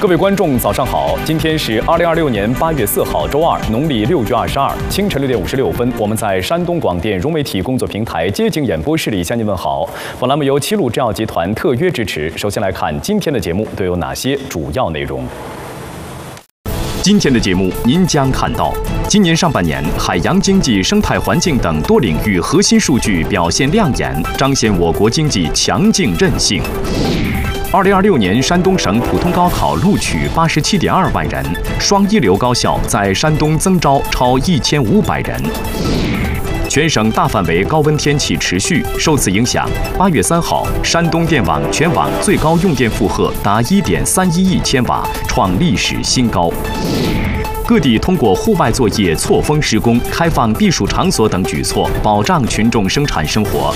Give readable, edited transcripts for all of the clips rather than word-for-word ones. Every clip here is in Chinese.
各位观众，早上好！今天是2026年8月4号，周二，农历6月22，清晨6点56分，我们在山东广电融媒体工作平台街景演播室里向您问好。本栏目由齐鲁制药集团特约支持。首先来看今天的节目都有哪些主要内容。今天的节目您将看到，今年上半年海洋经济、生态环境等多领域核心数据表现亮眼，彰显我国经济强劲韧性。2026年山东省普通高考录取87.2万人，双一流高校在山东增招超1500人。全省大范围高温天气持续，受此影响，8月3号，山东电网全网最高用电负荷达1.31亿千瓦，创历史新高。各地通过户外作业、错峰施工、开放避暑场所等举措，保障群众生产生活。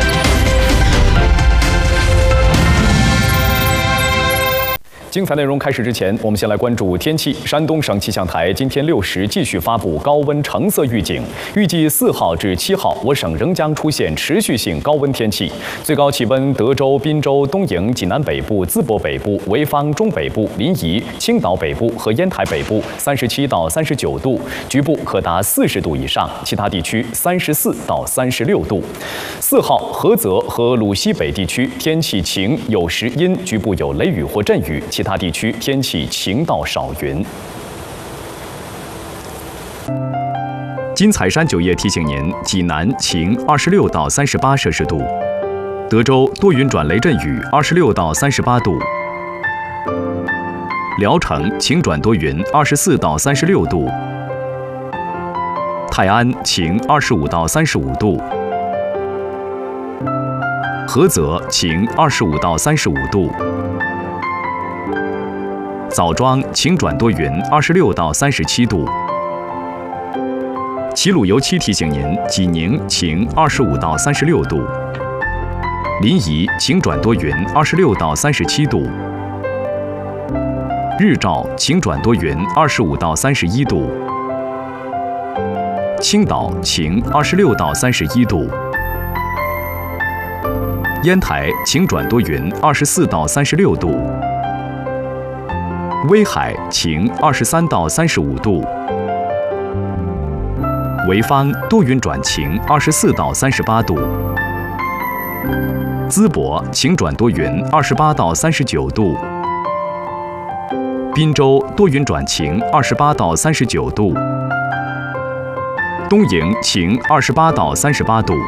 精彩内容开始之前，我们先来关注天气。山东省气象台今天6时继续发布高温橙色预警，预计4号至7号，我省仍将出现持续性高温天气。最高气温，德州、滨州、东营、济南北部、淄博北部、潍坊中北部、临沂、青岛北部和烟台北部37到39度，局部可达40度以上，其他地区34到36度。4号，菏泽和鲁西北地区天气晴，有时阴，局部有雷雨或阵雨，其他地区天气晴到少云。金彩山酒业提醒您：济南晴，26到38摄氏度；德州多云转雷阵雨，26到38度；聊城晴转多云，24到36度；泰安晴，25到35度；菏泽晴，25到35度；枣庄晴转多云，26到37度；齐鲁油漆提醒您：济宁晴，25到36度；临沂晴转多云，26到37度；日照晴转多云，25到31度；青岛晴，26到31度；烟台晴转多云，24到36度；威海晴，23到35度；潍坊多云转晴，24到38度；淄博晴转多云，28到39度；滨州多云转晴，28到39度；东营晴，28到38度；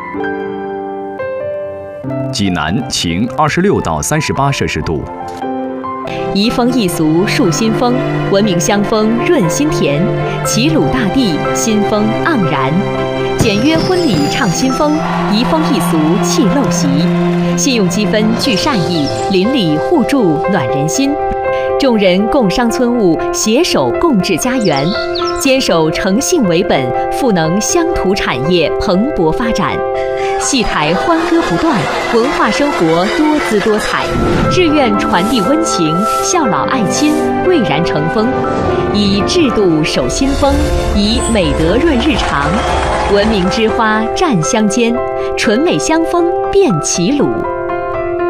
济南晴，26到38摄氏度。 移风易俗树新风，文明乡风润心田，齐鲁大地新风盎然。简约婚礼唱新风，移风易俗气陋习，信用积分聚善意，邻里互助暖人心。众人共商村务，携手共治家园，坚守诚信为本，赋能乡土产业蓬勃发展。戏台欢歌不断，文化生活多姿多彩，志愿传递温情，孝老爱亲蔚然成风。以制度守新风，以美德润日常，文明之花绽乡间，纯美乡风遍齐鲁。